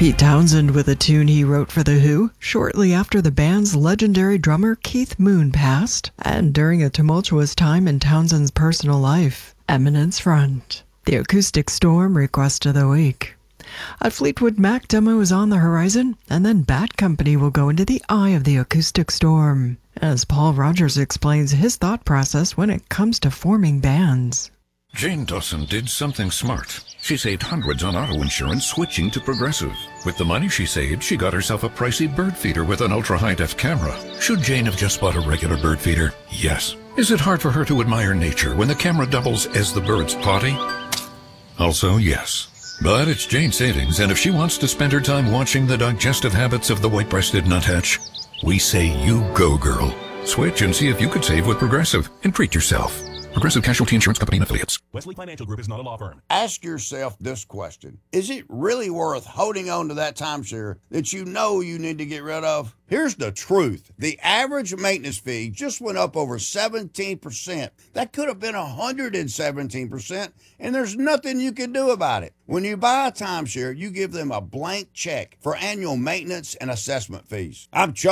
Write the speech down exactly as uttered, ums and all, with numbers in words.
Pete Townsend with a tune he wrote for The Who shortly after the band's legendary drummer Keith Moon passed, and during a tumultuous time in Townsend's personal life. Eminence Front, the Acoustic Storm request of the week. A Fleetwood Mac demo is on the horizon, and then Bat Company will go into the eye of the acoustic storm, as Paul Rogers explains his thought process when it comes to forming bands. Jane Dawson did something smart. She saved hundreds on auto insurance switching to Progressive. With the money she saved, she got herself a pricey bird feeder with an ultra-high-def camera. Should Jane have just bought a regular bird feeder? Yes. Is it hard for her to admire nature when the camera doubles as the bird's potty? Also, yes. But it's Jane's savings, and if she wants to spend her time watching the digestive habits of the white-breasted nuthatch, we say you go, girl. Switch and see if you could save with Progressive and treat yourself. Progressive Casualty Insurance Company and Affiliates. Wesley Financial Group is not a law firm. Ask yourself this question. Is it really worth holding on to that timeshare that you know you need to get rid of? Here's the truth. The average maintenance fee just went up over seventeen percent. That could have been one hundred seventeen percent, and there's nothing you can do about it. When you buy a timeshare, you give them a blank check for annual maintenance and assessment fees. I'm Chuck